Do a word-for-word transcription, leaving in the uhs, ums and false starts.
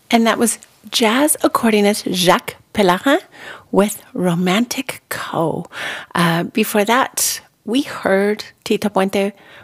And that was jazz accordionist Jacques Pellerin with Romantic Co. Uh, before that, we heard Tito Puente